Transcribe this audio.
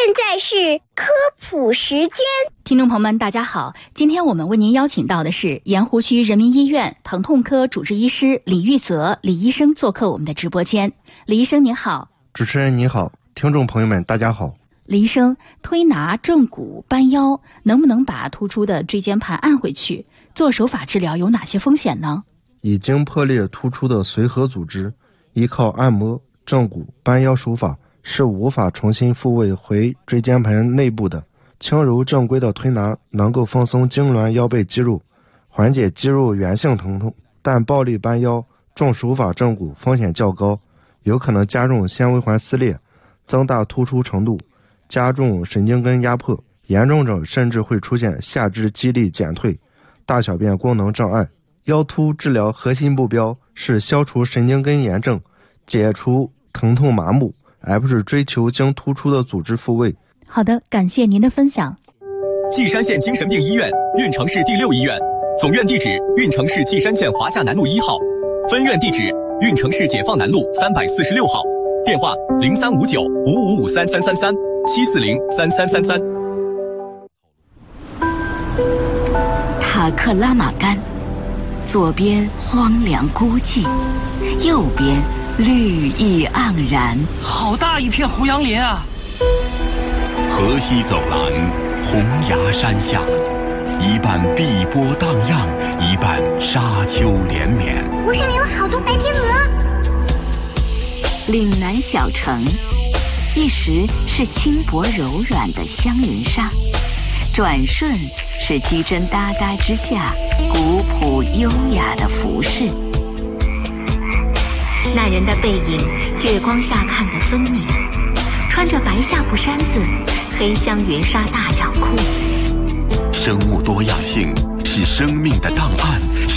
在是科普时间。 听众朋友们大家好，今天我们为您邀请到的是盐湖区人民医院疼痛科主治医师李玉泽李医生做客我们的直播间。李医生您好。 主持人您好，听众朋友们大家好。 李医生，推拿正骨扳腰能不能把突出的椎间盘按回去？做手法治疗有哪些风险呢？ 已经破裂突出的髓核组织，依靠按摩正骨扳腰手法是无法重新复位回椎间盘内部的。轻柔正规的推拿能够放松痉挛腰背肌肉，缓解肌肉源性疼痛，但暴力扳腰重手法正骨风险较高，有可能加重纤维环撕裂，增大突出程度，加重神经根压迫，严重者甚至会出现下肢肌力减退、大小便功能障碍。腰突治疗核心目标是消除神经根炎症，解除疼痛麻木，而不是追求经突出的组织复位。 好的，感谢您的分享。 稷山县精神病医院运城市第6医院，总院地址运城市稷山县华夏南路1号，分院地址运城市解放南路346号，电话035955533337403333。 塔克拉玛干，左边荒凉孤寂，右边绿意盎然。 好大一片胡杨林啊！ 河西走廊，洪崖山下，一半碧波荡漾，一半沙丘连绵。 我看有好多白天鹅。 岭南小城，一时是轻薄柔软的香云纱，转瞬是机针搭搭之下古朴优雅的服饰。那人的背影，月光下看得分明，穿着白夏布衫子，黑香云纱大脚裤。 生物多样性是生命的档案。